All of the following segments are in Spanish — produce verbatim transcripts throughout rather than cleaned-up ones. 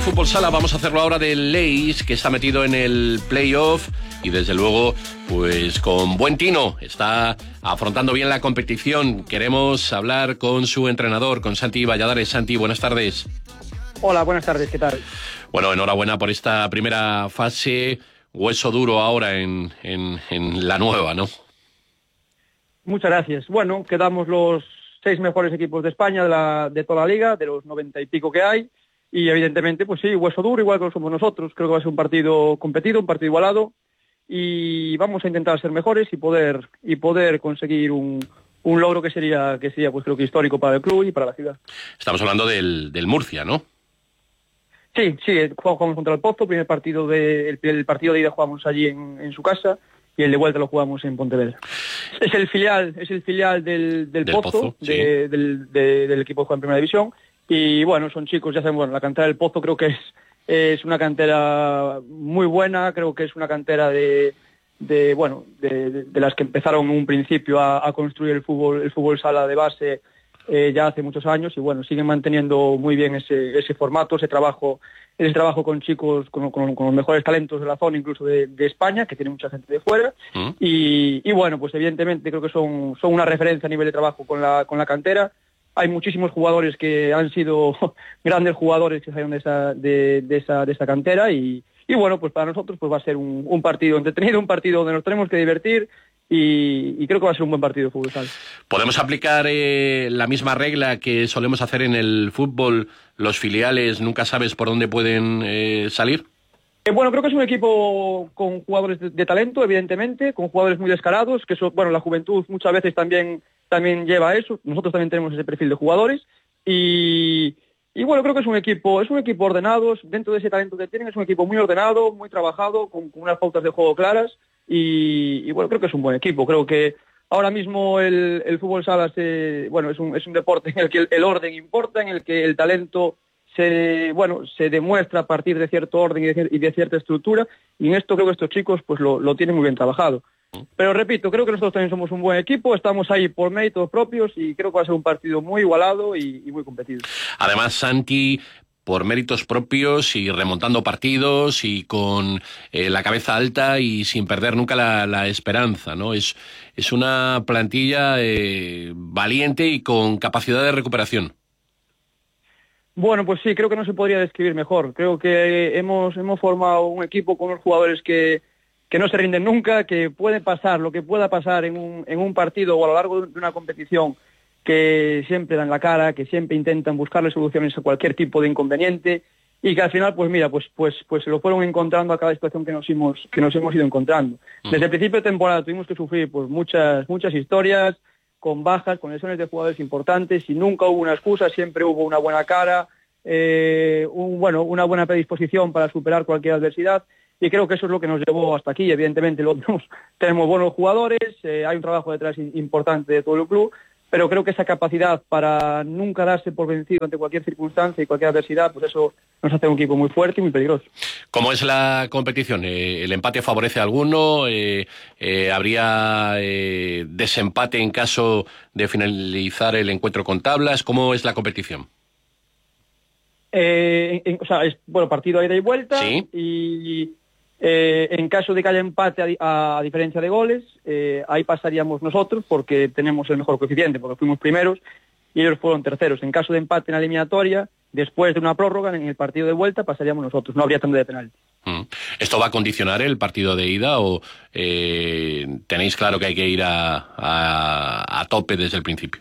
fútbol sala, vamos a hacerlo ahora del Leis, que está metido en el playoff y desde luego, pues con buen tino, está afrontando bien la competición. Queremos hablar con su entrenador, con Santi Valladares. Santi, buenas tardes. Hola, buenas tardes, ¿qué tal? Bueno, enhorabuena por esta primera fase, hueso duro ahora en, en, en la nueva, ¿no? Muchas gracias. Bueno, quedamos los seis mejores equipos de España, de, la, de toda la liga, de los noventa y pico que hay, y evidentemente, pues sí, hueso duro, igual que lo somos nosotros. Creo que va a ser un partido competido, un partido igualado, y vamos a intentar ser mejores y poder y poder conseguir un, un logro que sería, que sería pues creo que histórico para el club y para la ciudad. Estamos hablando del, del Murcia, ¿no? Sí, sí, jugamos contra el Pozo, primer partido de, el, el partido de ida jugamos allí en, en su casa, y el de vuelta lo jugamos en Pontevedra. Es el filial, es el filial del, del, del Pozo, Pozo de, sí. del, de, del equipo que juega en Primera División, y bueno, son chicos, ya saben, bueno, la cantera del Pozo creo que es, es una cantera muy buena, creo que es una cantera de, de bueno, de, de, de las que empezaron en un principio a, a construir el fútbol, el fútbol sala de base eh, ya hace muchos años, y bueno, siguen manteniendo muy bien ese, ese formato, ese trabajo, ese trabajo con chicos, con, con, con los mejores talentos de la zona, incluso de, de España, que tiene mucha gente de fuera, ¿Mm? y, y bueno, pues evidentemente creo que son, son una referencia a nivel de trabajo con la, con la cantera. Hay muchísimos jugadores que han sido grandes jugadores que salieron de esa, de, de esa, de esa cantera, y, y bueno, pues para nosotros pues va a ser un, un partido entretenido, un partido donde nos tenemos que divertir, y, y creo que va a ser un buen partido de fútbol sala. ¿Podemos aplicar eh, la misma regla que solemos hacer en el fútbol? Los filiales nunca sabes por dónde pueden eh, salir. Eh, bueno, creo que es un equipo con jugadores de, de talento, evidentemente, con jugadores muy descarados, que eso, bueno, la juventud muchas veces también, también lleva a eso. Nosotros también tenemos ese perfil de jugadores, y, y bueno, creo que es un equipo, es un equipo ordenado, dentro de ese talento que tienen, es un equipo muy ordenado, muy trabajado, con, con unas pautas de juego claras, y, y bueno, creo que es un buen equipo. Creo que ahora mismo el, el fútbol sala se, bueno, es un, es un deporte en el que el, el orden importa, en el que el talento se, bueno, se demuestra a partir de cierto orden y de, y de cierta estructura, y en esto creo que estos chicos pues lo, lo tienen muy bien trabajado. Pero repito, creo que nosotros también somos un buen equipo, estamos ahí por méritos propios, y creo que va a ser un partido muy igualado y, y muy competido. Además, Santi, por méritos propios y remontando partidos y con eh, la cabeza alta y sin perder nunca la, la esperanza, ¿no? Es, es una plantilla eh, valiente y con capacidad de recuperación. Bueno, pues sí, creo que no se podría describir mejor. Creo que hemos, hemos formado un equipo con unos jugadores que, que no se rinden nunca, que puede pasar lo que pueda pasar en un, en un partido o a lo largo de una competición, que siempre dan la cara, que siempre intentan buscarle soluciones a cualquier tipo de inconveniente, y que al final, pues mira, pues pues pues se lo fueron encontrando a cada situación que nos hemos que nos hemos ido encontrando. Desde el principio de temporada tuvimos que sufrir pues muchas muchas historias, con bajas, con lesiones de jugadores importantes, y nunca hubo una excusa, siempre hubo una buena cara, eh, un, bueno, una buena predisposición para superar cualquier adversidad, y creo que eso es lo que nos llevó hasta aquí. Evidentemente lo tenemos, tenemos buenos jugadores, eh, hay un trabajo detrás importante de todo el club, pero creo que esa capacidad para nunca darse por vencido ante cualquier circunstancia y cualquier adversidad, pues eso nos hace un equipo muy fuerte y muy peligroso. ¿Cómo es la competición? Eh, ¿El empate favorece a alguno? Eh, eh, ¿Habría eh, desempate en caso de finalizar el encuentro con tablas? ¿Cómo es la competición? Eh, en, o sea, es bueno, partido a ida y vuelta, ¿sí? y eh, en caso de que haya empate a, a diferencia de goles, eh, ahí pasaríamos nosotros porque tenemos el mejor coeficiente, porque fuimos primeros y ellos fueron terceros. En caso de empate en la eliminatoria, después de una prórroga, en el partido de vuelta pasaríamos nosotros, no habría tanda de penalti. ¿Esto va a condicionar el partido de ida o eh, tenéis claro que hay que ir a, a, a tope desde el principio?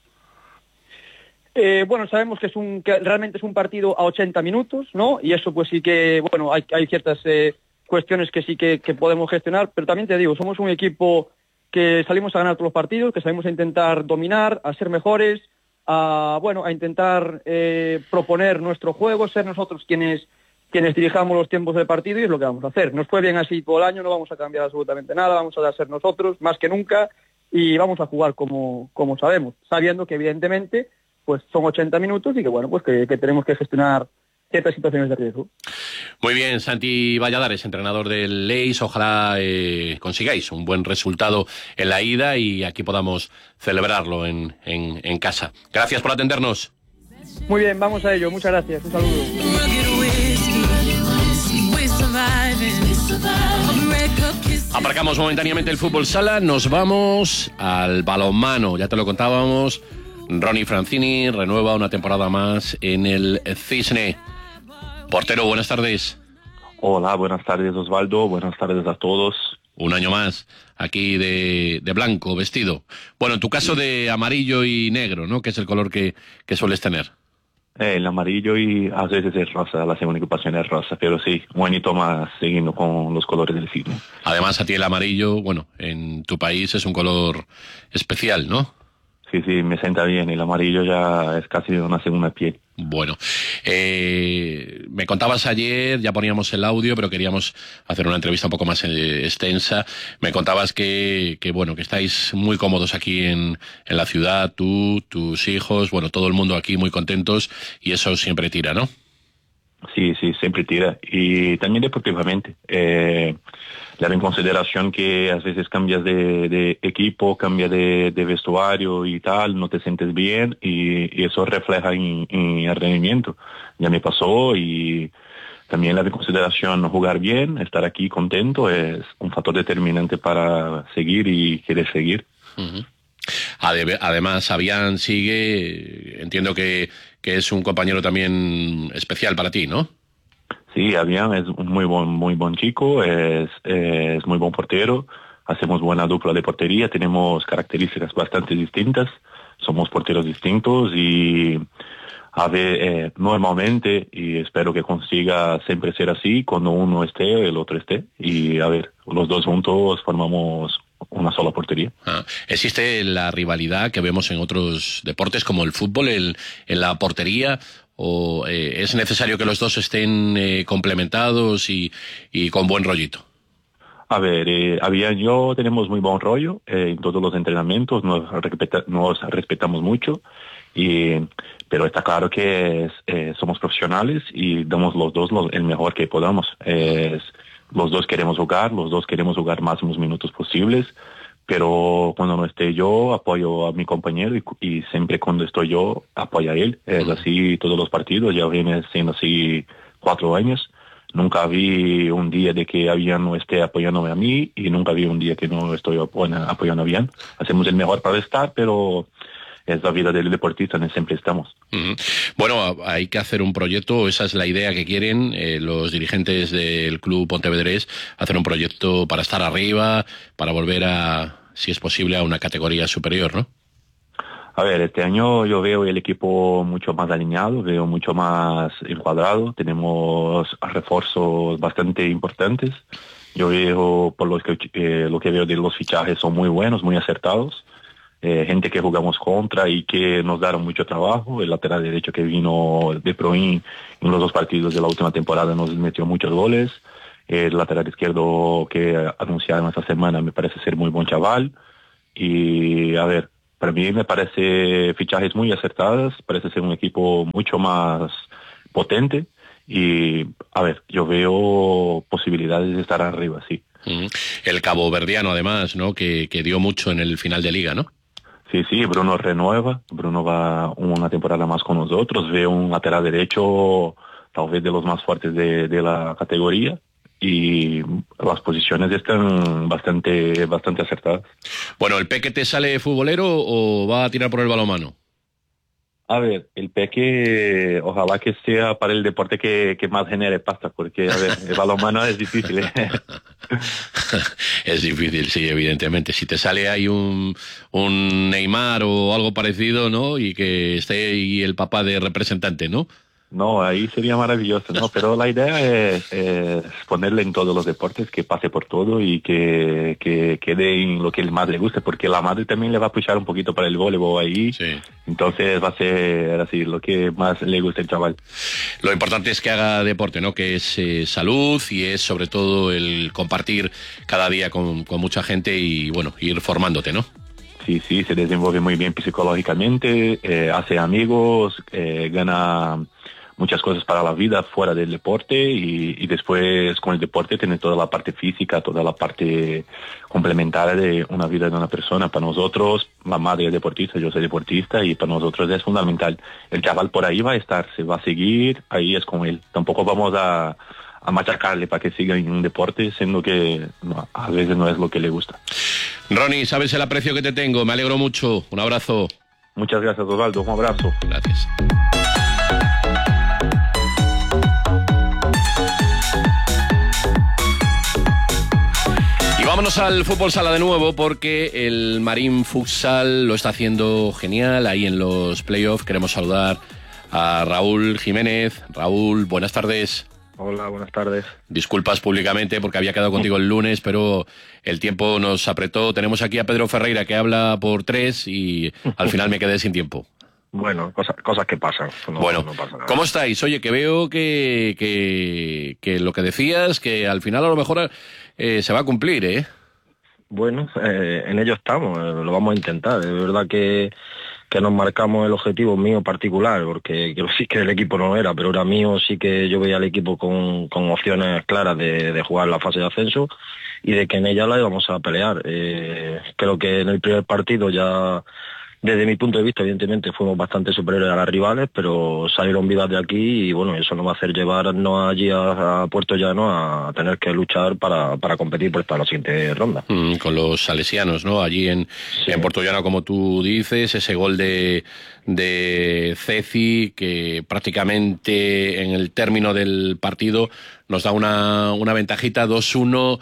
Eh, bueno, sabemos que es un que realmente es un partido a ochenta minutos, ¿no? Y eso pues sí que, bueno, hay, hay ciertas eh, cuestiones que sí que, que podemos gestionar, pero también te digo, somos un equipo que salimos a ganar todos los partidos, que salimos a intentar dominar, a ser mejores, a, bueno, a intentar eh, proponer nuestro juego, ser nosotros quienes quienes dirijamos los tiempos del partido, y es lo que vamos a hacer. Nos fue bien así todo el año, no vamos a cambiar absolutamente nada, vamos a ser nosotros más que nunca, y vamos a jugar como, como sabemos, sabiendo que evidentemente pues son ochenta minutos y que bueno, pues que, que tenemos que gestionar ciertas situaciones de riesgo. Muy bien, Santi Valladares, entrenador del Leis, ojalá eh, consigáis un buen resultado en la ida y aquí podamos celebrarlo en, en, en casa. Gracias por atendernos. Muy bien, vamos a ello, muchas gracias, un saludo. Aparcamos momentáneamente el fútbol sala, nos vamos al balonmano. Ya te lo contábamos, Ronnie Francini renueva una temporada más en el Cisne. Portero, buenas tardes. Hola, buenas tardes Osvaldo, buenas tardes a todos. Un año más, aquí de, de blanco, vestido. Bueno, en tu caso de amarillo y negro, ¿no? Que es el color que, que sueles tener. Eh, el amarillo y a veces es rosa, la segunda equipación es rosa, pero sí, un añito más siguiendo con los colores del Cisne. Además, a ti el amarillo, bueno, en tu país es un color especial, ¿no? Sí, sí, me sienta bien, el amarillo ya es casi una segunda piel. Bueno, eh, me contabas ayer, ya poníamos el audio, pero queríamos hacer una entrevista un poco más eh, extensa. Me contabas que, que, bueno, que estáis muy cómodos aquí en, en la ciudad, tú, tus hijos, bueno, todo el mundo aquí muy contentos, y eso siempre tira, ¿no? Sí, sí, siempre tira. Y también deportivamente. Eh, dar en consideración que a veces cambias de, de equipo, cambias de, de vestuario y tal, no te sientes bien y, y eso refleja en, en el rendimiento. Ya me pasó y también la de consideración jugar bien, estar aquí contento es un factor determinante para seguir y querer seguir. Uh-huh. Además, Fabián sigue, entiendo que, que es un compañero también especial para ti, ¿no? Sí, Fabián es un muy buen, muy buen chico, es, es muy buen portero, hacemos buena dupla de portería, tenemos características bastante distintas, somos porteros distintos y a ver, eh, normalmente, y espero que consiga siempre ser así, cuando uno esté, el otro esté, y a ver, los dos juntos formamos una sola portería. Ah, ¿existe la rivalidad que vemos en otros deportes como el fútbol el, en la portería o eh, es necesario que los dos estén eh, complementados y, y con buen rollito? A ver, eh, Fabián y yo tenemos muy buen rollo eh, en todos los entrenamientos, nos, respeta, nos respetamos mucho, y, pero está claro que es, eh, somos profesionales y damos los dos lo, el mejor que podamos. Es, los dos queremos jugar, los dos queremos jugar máximos minutos posibles, pero cuando no esté yo, apoyo a mi compañero y, y siempre cuando estoy yo, apoyo a él. Es así todos los partidos, ya viene siendo así cuatro años. Nunca vi un día de que Fabián no esté apoyándome a mí y nunca vi un día que no estoy apoyando a Fabián. Hacemos el mejor para estar, pero es la vida del deportista, no siempre estamos. Uh-huh. Bueno, hay que hacer un proyecto, esa es la idea que quieren eh, los dirigentes del club pontevedrés, hacer un proyecto para estar arriba, para volver a, si es posible, a una categoría superior, ¿no? A ver, este año yo veo el equipo mucho más alineado, veo mucho más encuadrado, tenemos refuerzos bastante importantes. Yo veo, por lo que, eh, lo que veo de los fichajes, son muy buenos, muy acertados. Eh, gente que jugamos contra y que nos daron mucho trabajo. El lateral derecho que vino de Proin en los dos partidos de la última temporada nos metió muchos goles. El lateral izquierdo que anunciaron esta semana me parece ser muy buen chaval. Y a ver, para mí me parece fichajes muy acertados, parece ser un equipo mucho más potente y a ver, yo veo posibilidades de estar arriba, sí. Mm. El caboverdiano además, ¿no? Que, que dio mucho en el final de liga, ¿no? Sí, sí, Bruno renueva, Bruno va una temporada más con nosotros, veo un lateral derecho tal vez de los más fuertes de, de la categoría y las posiciones están bastante bastante acertadas. Bueno, ¿el Peque te sale futbolero o va a tirar por el balonmano? A ver, el Peque, ojalá que sea para el deporte que, que más genere pasta, porque, a ver, el balonmano es difícil, ¿eh? Es difícil, sí, evidentemente. Si te sale ahí un, un Neymar o algo parecido, ¿no? Y que esté ahí el papá de representante, ¿no? No, ahí sería maravilloso, ¿no? Pero la idea es, es ponerle en todos los deportes, que pase por todo y que, que quede en lo que el más le guste, porque la madre también le va a puchar un poquito para el voleibol ahí. Sí. Entonces va a ser así, lo que más le guste al chaval. Lo importante es que haga deporte, ¿no? Que es eh, salud y es sobre todo el compartir cada día con, con mucha gente y, bueno, ir formándote, ¿no? Sí, sí, se desenvuelve muy bien psicológicamente, eh, hace amigos, eh, gana muchas cosas para la vida fuera del deporte y, y después con el deporte tiene toda la parte física, toda la parte complementaria de una vida de una persona. Para nosotros, la madre es deportista, yo soy deportista y para nosotros es fundamental. El chaval por ahí va a estar, se va a seguir, ahí es con él. Tampoco vamos a, a machacarle para que siga en un deporte, siendo que no, a veces no es lo que le gusta. Ronnie, sabes el aprecio que te tengo, me alegro mucho, un abrazo. Muchas gracias, Osvaldo, un abrazo. Gracias. Y vámonos al fútbol sala de nuevo, porque el Marín Futsal lo está haciendo genial ahí en los playoffs. Queremos saludar a Raúl Jiménez. Raúl, buenas tardes. Hola, buenas tardes. Disculpas públicamente porque había quedado contigo el lunes, pero el tiempo nos apretó. Tenemos aquí a Pedro Ferreira, que habla por tres, y al final me quedé sin tiempo. Bueno, cosas, cosas que pasan. No, bueno, no pasa nada. ¿Cómo estáis? Oye, que veo que, que, que lo que decías, que al final a lo mejor eh, se va a cumplir, ¿eh? Bueno, eh, en ello estamos, eh, lo vamos a intentar. Es verdad que, que nos marcamos el objetivo mío particular, porque quiero decir que el equipo no era, pero era mío, sí que yo veía al equipo con, con opciones claras de, de jugar la fase de ascenso y de que en ella la íbamos a pelear. Eh, creo que en el primer partido ya... Desde mi punto de vista, evidentemente, fuimos bastante superiores a las rivales, pero salieron vivas de aquí y, bueno, eso nos va a hacer llevarnos allí a, a Puerto Llano a tener que luchar para, para competir pues, para la siguiente ronda. Mm, con los salesianos, ¿no? Allí en, sí. en Puerto Llano, como tú dices, ese gol de, de Ceci, que prácticamente en el término del partido nos da una, una ventajita dos uno.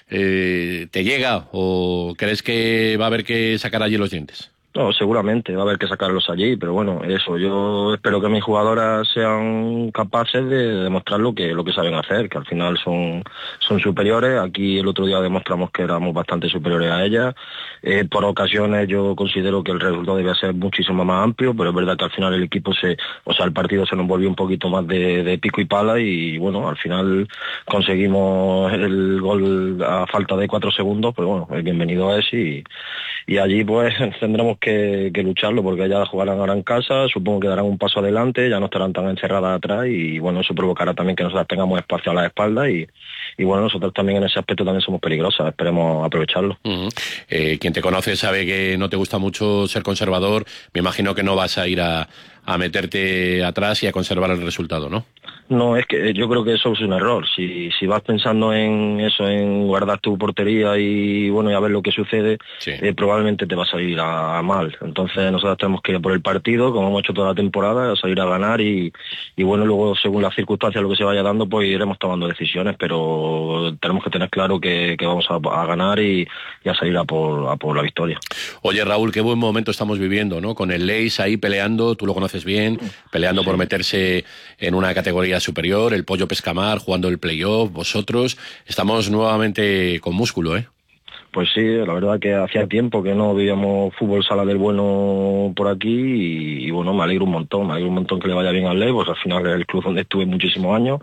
Eh, ¿Te llega o crees que va a haber que sacar allí los dientes? No, seguramente va a haber que sacarlos allí, pero bueno, eso, yo espero que mis jugadoras sean capaces de demostrar lo que lo que saben hacer, que al final son son superiores. Aquí el otro día demostramos que éramos bastante superiores a ellas. Eh, por ocasiones yo considero que el resultado debe ser muchísimo más amplio, pero es verdad que al final el equipo se, o sea, el partido se nos volvió un poquito más de, de pico y pala y bueno, al final conseguimos el gol a falta de cuatro segundos, pero bueno, el bienvenido es y, y allí pues tendremos Que, que lucharlo, porque ya jugarán ahora en casa, supongo que darán un paso adelante, ya no estarán tan encerradas atrás y bueno, eso provocará también que nosotros tengamos espacio a la espalda y, y bueno, nosotros también en ese aspecto también somos peligrosas, esperemos aprovecharlo. Uh-huh. eh, quien te conoce sabe que no te gusta mucho ser conservador, me imagino que no vas a ir a, a meterte atrás y a conservar el resultado, ¿no? No, es que yo creo que eso es un error. Si, si vas pensando en eso, en guardar tu portería y bueno, y a ver lo que sucede, sí. eh, probablemente te va a salir a, a mal. Entonces nosotros tenemos que ir por el partido, como hemos hecho toda la temporada, a salir a ganar y, y bueno, luego según las circunstancias, lo que se vaya dando, pues iremos tomando decisiones, pero tenemos que tener claro que, que vamos a, a ganar y, y a salir a por, a por la victoria. Oye, Raúl, qué buen momento estamos viviendo, ¿no? Con el Leis ahí peleando, tú lo conoces bien, peleando sí. por meterse en una categoría superior, el Pollo Pescamar jugando el playoff, vosotros, estamos nuevamente con músculo, ¿eh? Pues sí, la verdad que hacía tiempo que no vivíamos fútbol sala del bueno por aquí y, y bueno, me alegro un montón, me alegro un montón que le vaya bien al Ley, pues al final es el club donde estuve muchísimos años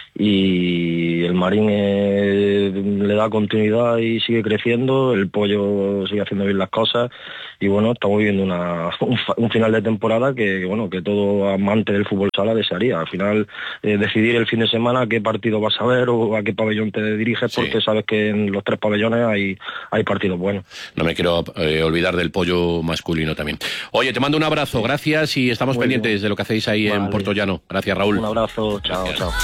y el Marín eh, le da continuidad y sigue creciendo, el Pollo sigue haciendo bien las cosas y bueno, estamos viviendo una, un, un final de temporada que bueno, que todo amante del fútbol sala desearía. Al final eh, decidir el fin de semana a qué partido vas a ver o a qué pabellón te diriges, sí. porque sabes que en los tres pabellones hay, hay partidos buenos. No me quiero eh, olvidar del Pollo masculino también. Oye, te mando un abrazo, gracias y estamos Muy pendientes bien. de lo que hacéis ahí vale. en Puerto Llano. Gracias, Raúl. Un abrazo, chao, gracias. chao.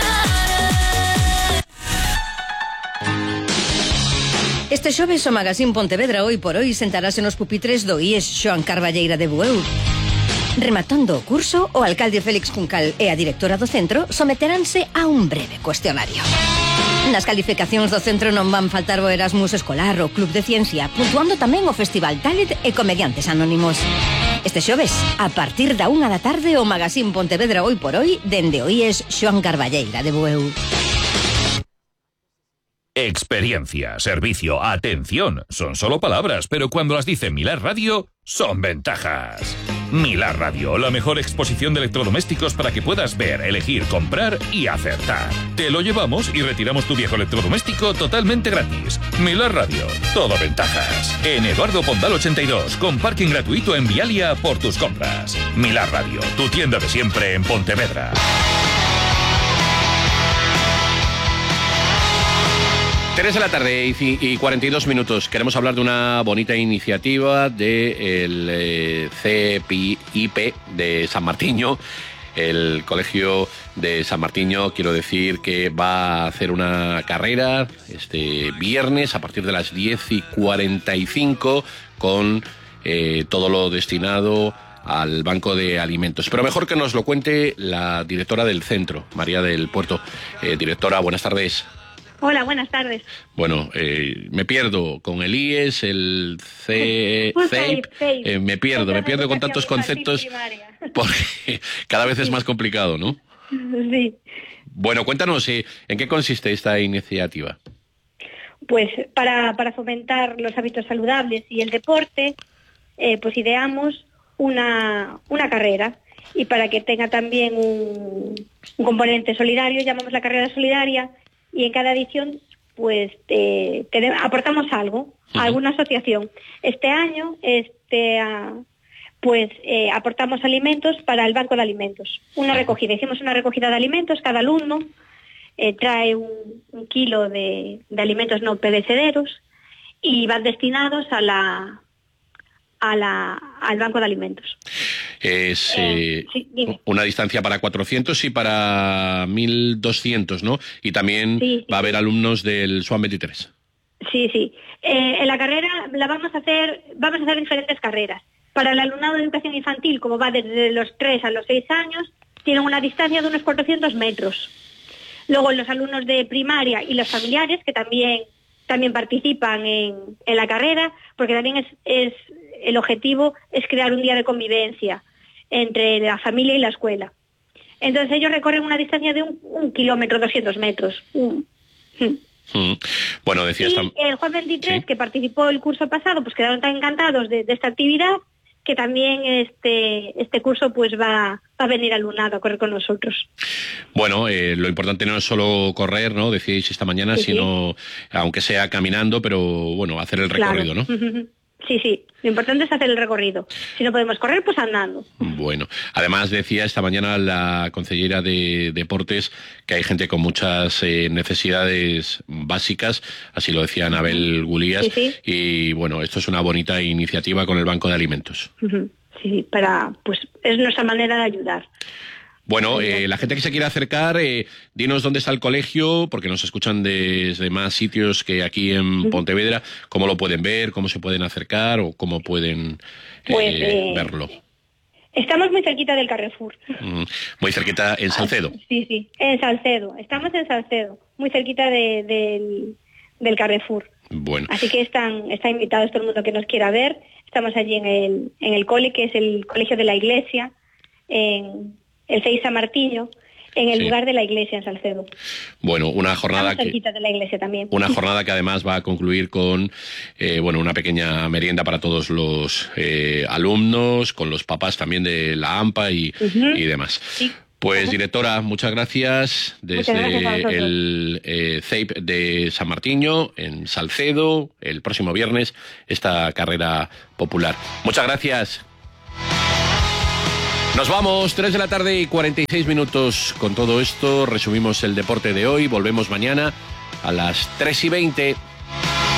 Este xoves o Magazín Pontevedra Hoy por Hoy sentarase nos pupitres do I E S Xoán Carballeira de Bueu. Rematando o curso, o alcalde Félix Juncal e a directora do centro someteránse a un breve cuestionario. Nas calificacións do centro non van faltar o Erasmus escolar o Club de Ciencia, puntuando tamén o Festival Talent e Comediantes Anónimos. Este xoves, a partir da unha da tarde, o Magazín Pontevedra Hoy por Hoy dende o I E S Xoán Carballeira de Bueu. Experiencia, servicio, atención, son solo palabras, pero cuando las dice Milar Radio, son ventajas. Milar Radio, la mejor exposición de electrodomésticos para que puedas ver, elegir, comprar y acertar. Te lo llevamos y retiramos tu viejo electrodoméstico totalmente gratis. Milar Radio, todo ventajas. En Eduardo Pondal ochenta y dos, con parking gratuito en Vialia por tus compras. Milar Radio, tu tienda de siempre en Pontevedra. tres de la tarde y cuarenta y dos minutos. Queremos hablar de una bonita iniciativa del eh, C I P de San Martiño, el Colegio de San Martiño, quiero decir que va a hacer una carrera este viernes a partir de las diez y cuarenta y cinco con eh, todo lo destinado al Banco de Alimentos. Pero mejor que nos lo cuente la directora del centro, María del Puerto. Eh, directora, buenas tardes. Hola, buenas tardes. Bueno, eh, me pierdo con el I E S, el C, CEIP, eh, me pierdo, me pierdo con tantos conceptos porque cada vez es más complicado, ¿no? Sí. Bueno, cuéntanos, eh, ¿en qué consiste esta iniciativa? Pues para, para fomentar los hábitos saludables y el deporte, eh, pues ideamos una, una carrera, y para que tenga también un, un componente solidario, llamamos la carrera solidaria, y en cada edición pues eh, tenemos, aportamos algo, uh-huh. a alguna asociación. Este año este uh, pues eh, aportamos alimentos para el Banco de Alimentos. Una recogida, hicimos una recogida de alimentos, cada alumno eh, trae un, un kilo de, de alimentos no perecederos y van destinados a la, a la, al Banco de Alimentos. Es eh, eh, sí, una distancia para cuatrocientos y para mil doscientos, ¿no? Y también sí, sí, va a haber alumnos del SWAM veintitrés. Sí, sí. Eh, en la carrera la vamos a hacer, vamos a hacer diferentes carreras. Para el alumnado de educación infantil, como va desde los tres a los seis años, tienen una distancia de unos cuatrocientos metros. Luego los alumnos de primaria y los familiares, que también, también participan en, en la carrera, porque también es, es el objetivo es crear un día de convivencia entre la familia y la escuela. Entonces ellos recorren una distancia de un, un kilómetro, doscientos metros. Mm. Mm. Bueno, decías... Y el Juan veintitrés, ¿sí?, que participó el curso pasado, pues quedaron tan encantados de, de esta actividad, que también este este curso pues va, va a venir alumnado a correr con nosotros. Bueno, eh, lo importante no es solo correr, ¿no? Decíais esta mañana, sí, sino, sí, aunque sea caminando, pero bueno, hacer el recorrido, claro, ¿no? Sí, sí, lo importante es hacer el recorrido. Si no podemos correr, pues andando. Bueno, además decía esta mañana la consellera de Deportes que hay gente con muchas eh, necesidades básicas, así lo decía Anabel Gulías, sí, sí. Y bueno, esto es una bonita iniciativa con el Banco de Alimentos. Uh-huh. Sí, para, pues es nuestra manera de ayudar. Bueno, eh, la gente que se quiera acercar, eh, dinos dónde está el colegio, porque nos escuchan desde más sitios que aquí en Pontevedra. ¿Cómo lo pueden ver? ¿Cómo se pueden acercar? ¿O cómo pueden eh, pues, eh, verlo? Estamos muy cerquita del Carrefour. Mm, muy cerquita en Salcedo. Sí, sí, en Salcedo. Estamos en Salcedo, muy cerquita de, de, del Carrefour. Bueno. Así que están, está invitados todo el mundo que nos quiera ver. Estamos allí en el, en el cole, que es el Colegio de la Iglesia, en el C I San Martiño, en el sí. lugar de la iglesia en Salcedo. Bueno, una jornada que de la iglesia también. Una jornada que además va a concluir con eh, bueno, una pequeña merienda para todos los eh, alumnos, con los papás también de la AMPA y, uh-huh. y demás. Sí. Pues, directora, muchas gracias desde muchas gracias el eh, CEIP de San Martiño, en Salcedo, el próximo viernes, esta carrera popular. Muchas gracias. Nos vamos, tres de la tarde y cuarenta y seis minutos. Con todo esto resumimos el deporte de hoy. Volvemos mañana a las tres y veinte.